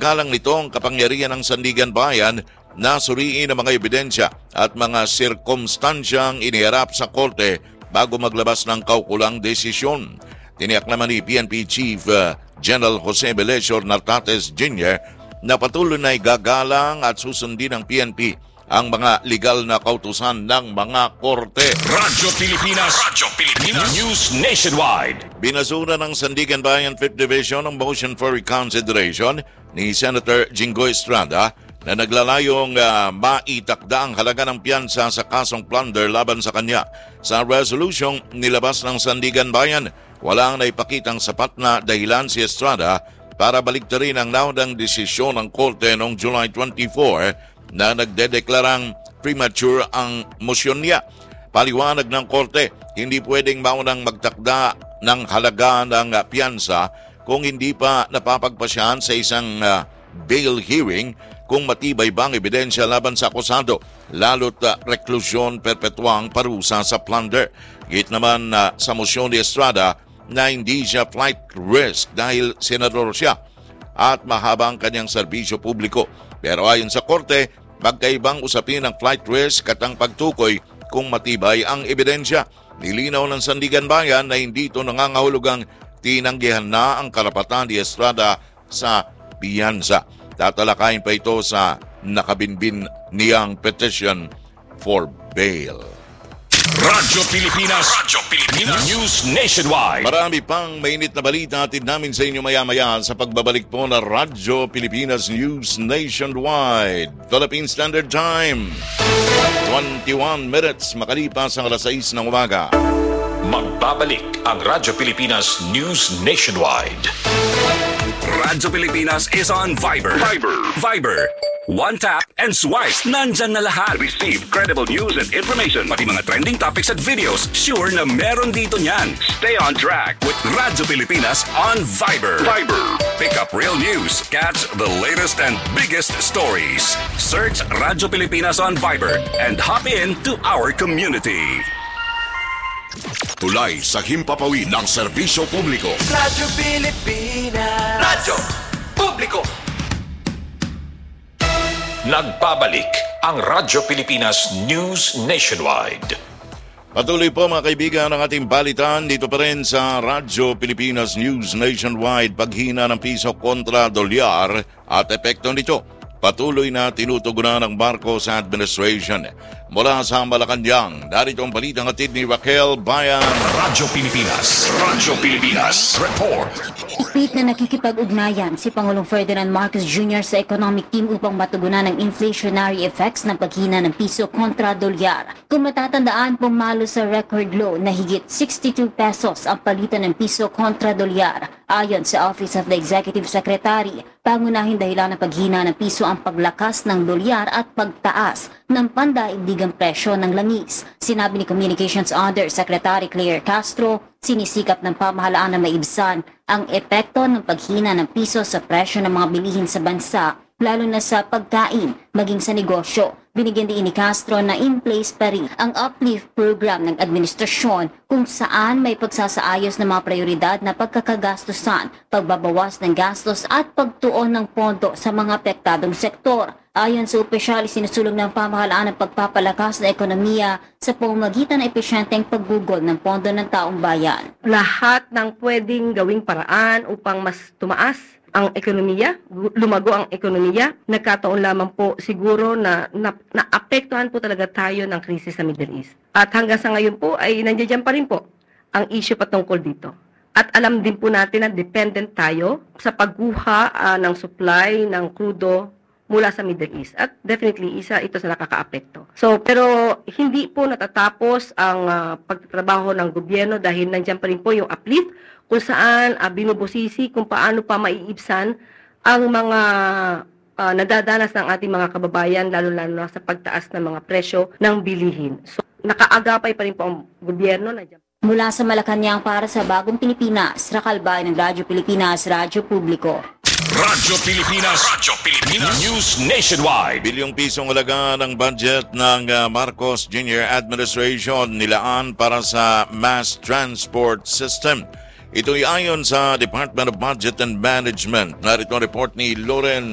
Isinagalang nito ang kapangyarihan ng Sandigan Bayan na suriin ang mga ebidensya at mga sirkumstansyang iniharap sa korte bago maglabas ng kaukulang desisyon. Tiniyak naman ni PNP Chief General Jose Belesio Nartates Jr. na patuloy na igagalang at susundin ng PNP ang mga legal na kautusan ng mga korte. Radyo Pilipinas News Nationwide. Binasura ng Sandigan Bayan 5th Division ang motion for reconsideration ni Senator Jinggoy Estrada na naglalayong maitakda ang halaga ng piyansa sa kasong plunder laban sa kanya. Sa resolusyong nilabas ng Sandigan Bayan, walang naipakitang sapat na dahilan si Estrada para baliktarin ang naunang desisyon ng korte noong July 24 na nagdedeklarang premature ang motion niya. Paliwanag ng korte, hindi pwedeng maunang magtakda ng halaga ng piyansa kung hindi pa napapagpasyahan sa isang bail hearing kung matibay bang ebidensya laban sa akusado, lalo't reklusyon perpetuang parusa sa plunder. Git naman sa motion ni Estrada na hindi siya flight risk dahil senador siya at mahaba ang kanyang serbisyo publiko. Pero ayon sa korte, magkaibang usapin ang flight risk at ang pagtukoy kung matibay ang ebidensya. Nilinaw ng Sandigan Bayan na hindi ito nangangahulugang tinanggihan na ang karapatan ni Estrada sa piyansa. Tatalakayin pa ito sa nakabinbin niyang petition for bail. Radyo Pilipinas News Nationwide. Marami pang mainit na balita atid namin sa inyo maya-maya sa pagbabalik po na Radyo Pilipinas News Nationwide. Philippine Standard Time, 21 minutes makalipas ang alas 6 ng umaga. Magbabalik ang Radyo Pilipinas News Nationwide. Radyo Pilipinas is on Viber. One tap and swipe. Nandyan na lahat. Receive credible news and information. Pati mga trending topics at videos. Sure na meron dito niyan. Stay on track with Radyo Pilipinas on Viber. Pick up real news. Catch the latest and biggest stories. Search Radyo Pilipinas on Viber and hop in to our community. Tulay sa himpapawid ng serbisyo publiko. Radyo Pilipinas. Radyo Publiko. Nagbabalik ang Radyo Pilipinas News Nationwide. Patuloy po mga kaibigan ang ating balitan dito pa rin sa Radyo Pilipinas News Nationwide. Paghina ng piso kontra dolyar at epekto nito. Patuloy na tinutugunan ng Marcos administration. Mula sa Malacanang, narito ang balitang hatid ni Raquel Bayan. Radyo Pilipinas Report. Ipit na nakikipag-ugnayan si Pangulong Ferdinand Marcos Jr. sa economic team upang matugunan ang inflationary effects ng paghina ng piso kontra dolyar. Kung matatandaan, pumalo sa record low na higit 62 pesos ang palitan ng piso kontra dolyar. Ayon sa Office of the Executive Secretary, pangunahing dahilan ng paghina ng piso ang paglakas ng dolyar at pagtaas ng pandaigdigang presyo ng langis. Sinabi ni Communications Under Secretary Claire Castro, sinisikap ng pamahalaan na maibsan ang epekto ng paghina ng piso sa presyo ng mga bilihin sa bansa, lalo na sa pagkain, maging sa negosyo. Binigyan din ni Castro na in place pa rin ang uplift program ng administrasyon kung saan may pagsasaayos ng mga prioridad na pagkakagastusan, pagbabawas ng gastos at pagtuon ng pondo sa mga apektadong sektor. Ayon sa opisyal, sinusulong ng pamahalaan ang pagpapalakas ng ekonomiya sa pamamagitan ng epesyenteng paggugol ng pondo ng taong bayan. Lahat ng pwedeng gawing paraan upang mas tumaas ang ekonomiya, lumago ang ekonomiya. Nagkataon lamang po siguro na naapektuhan po talaga tayo ng krisis sa Middle East. At hanggang sa ngayon po ay nandiyan pa rin po ang issue patungkol dito. At alam din po natin na dependent tayo sa pagguha ng supply ng krudo mula sa Middle East. At definitely, isa ito sa nakakaapekto. Pero hindi po natatapos ang pagtatrabaho ng gobyerno dahil nandiyan pa rin po yung uplift kung saan binubusisi kung paano pa maiibsan ang mga nadadanas ng ating mga kababayan, lalo-lalo na sa pagtaas ng mga presyo ng bilihin. So, nakaagapay pa rin po ang gobyerno. Mula sa Malacanang para sa Bagong Pilipinas, Raquel Bayan ng Radyo Pilipinas, Radyo Publiko. Radyo Pilipinas News Nationwide. Bilyong pisong halaga ng budget ng Marcos Jr. Administration nilaan para sa mass transport system. Ito'y ayon sa Department of Budget and Management. Narito ang report ni Loren